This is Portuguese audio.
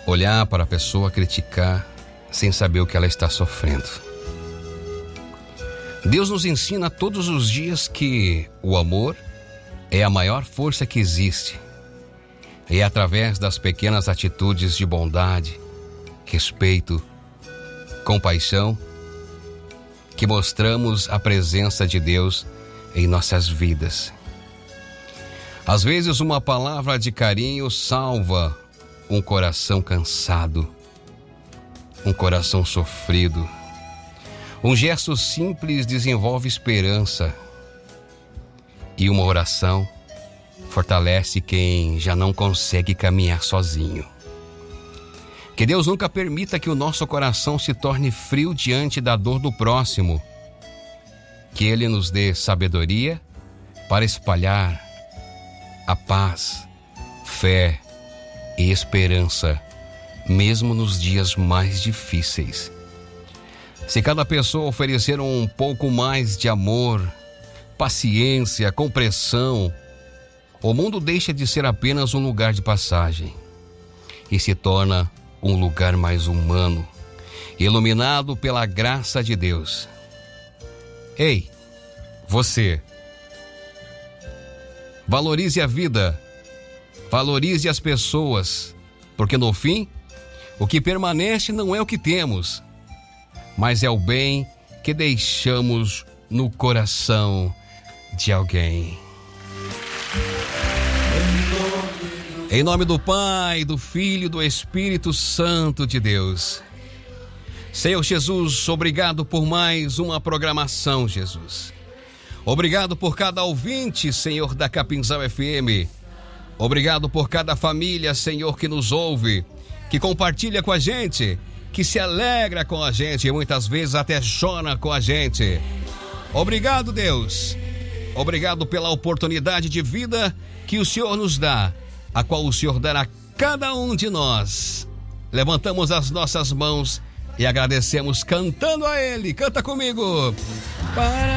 olhar para a pessoa, criticar, sem saber o que ela está sofrendo. Deus nos ensina todos os dias que o amor é a maior força que existe. E é através das pequenas atitudes de bondade, respeito, compaixão, que mostramos a presença de Deus em nossas vidas. Às vezes, uma palavra de carinho salva um coração cansado, um coração sofrido. Um gesto simples desenvolve esperança e uma oração fortalece quem já não consegue caminhar sozinho. Que Deus nunca permita que o nosso coração se torne frio diante da dor do próximo. Que Ele nos dê sabedoria para espalhar a paz, fé e esperança, mesmo nos dias mais difíceis. Se cada pessoa oferecer um pouco mais de amor, paciência, compreensão, o mundo deixa de ser apenas um lugar de passagem e se torna um lugar mais humano, iluminado pela graça de Deus. Ei, você, valorize a vida, valorize as pessoas, porque no fim, o que permanece não é o que temos, mas é o bem que deixamos no coração de alguém. Em nome do Pai, do Filho e do Espírito Santo de Deus. Senhor Jesus, obrigado por mais uma programação, Jesus. Obrigado por cada ouvinte, Senhor, da Capinzal FM. Obrigado por cada família, Senhor, que nos ouve, que compartilha com a gente, que se alegra com a gente e muitas vezes até chora com a gente. Obrigado, Deus. Obrigado pela oportunidade de vida que o Senhor nos dá, a qual o Senhor dará a cada um de nós. Levantamos as nossas mãos e agradecemos cantando a Ele. Canta comigo.